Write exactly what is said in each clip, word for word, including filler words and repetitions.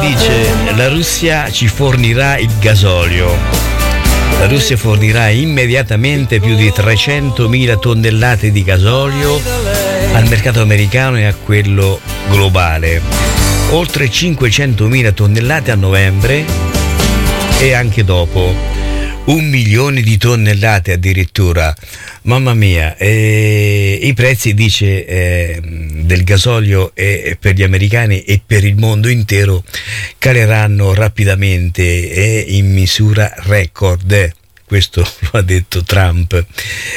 dice: la Russia ci fornirà il gasolio. La Russia fornirà immediatamente più di trecentomila tonnellate di gasolio al mercato americano e a quello globale, oltre cinquecentomila tonnellate a novembre e anche dopo. Un milione di tonnellate addirittura, mamma mia. E i prezzi, dice, eh, del gasolio e per gli americani e per il mondo intero caleranno rapidamente e in misura record. Questo lo ha detto Trump.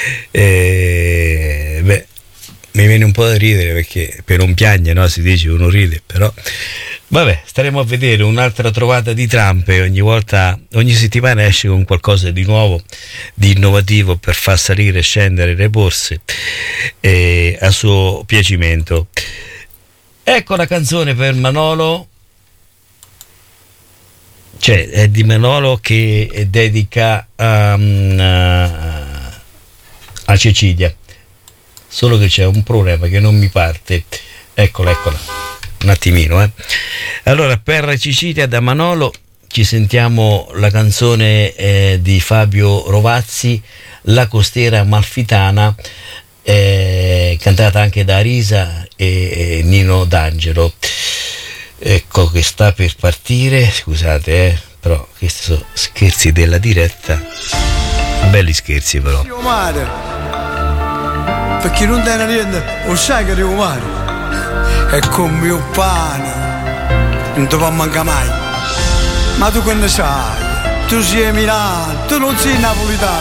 Eh, beh, mi viene un po' da ridere, perché per non piagne, no? Si dice uno ride, però vabbè, staremo a vedere un'altra trovata di Trump e ogni volta, ogni settimana esce con qualcosa di nuovo, di innovativo per far salire e scendere le borse eh, a suo piacimento. Ecco la canzone per Manolo, cioè è di Manolo, che dedica um, a, a Cecilia, solo che c'è un problema che non mi parte. Eccola, eccola. Un attimino, eh. Allora, per Cecilia da Manolo ci sentiamo la canzone eh, di Fabio Rovazzi, La costiera amalfitana, eh, cantata anche da Arisa e, e Nino D'Angelo. Ecco che sta per partire, scusate, eh, però questi sono scherzi della diretta, belli scherzi però. Perché non te ne niente, lo sai che devo male. E con mio pane non ti può mancare mai. Ma tu che ne sai? Tu sei Milano, tu non sei napolitano.